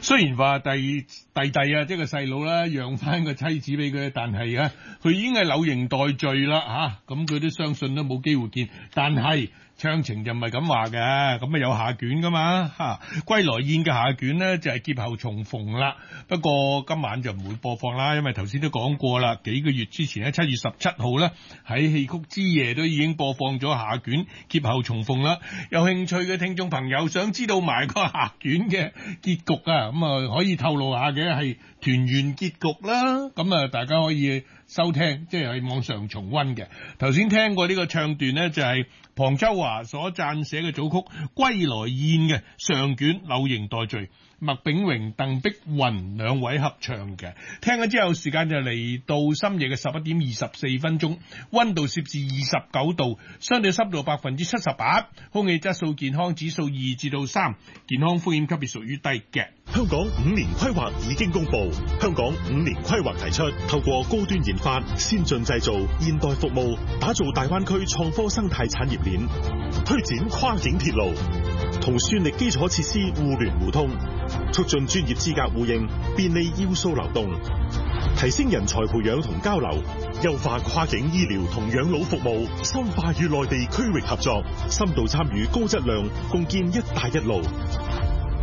雖然話弟啊，即係個細佬啦，讓翻個妻子俾佢，但係啊，佢已經係柳營待罪啦嚇，咁佢都相信都冇機會見，但係詳情就唔係咁話嘅，咁啊有下卷噶嘛嚇，歸來宴嘅下卷呢，就係劫後重逢啦。不過今晚就唔會播放啦，因為頭先都講過啦，幾個月之前咧7月17號咧喺戲曲之夜都已經播放咗下卷劫後重逢啦。有興趣嘅聽眾朋友想知道埋個下卷嘅結局啊，咁啊可以透露下嘅係團圓結局啦，咁啊大家可以收聽，即係喺網上重溫嘅。頭先聽過呢個唱段呢，就係龐秋華所撰寫嘅組曲《歸來宴》嘅上卷柳營待罪，麥炳榮、鄧碧雲兩位合唱嘅。聽咗之後，時間就嚟到深夜嘅11點24分鐘，溫度攝氏29度，相對濕度78%，空氣質素健康指數2至3，健康風險級別屬於低嘅。 香港5年規劃已經公布，香港5年規劃提出，透過高端研發、先進製造、現代服務，打造大灣區創科生態產業鏈，推展跨境鐵路，同算力基礎設施互聯互通，促進專業資格互認，便利要素流動，提升人才培養同交流，優化跨境醫療同養老服務，深化與內地區域合作，深度參與高質量共建一帶一路。